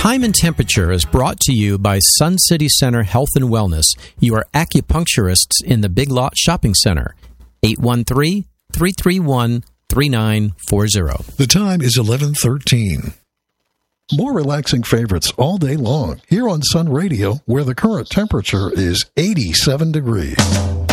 Time and Temperature is brought to you by Sun City Center Health and Wellness, your acupuncturists in the Big Lot Shopping Center. 813-331-3940. The time is 11:13. More relaxing favorites all day long here on Sun Radio, where the current temperature is 87 degrees.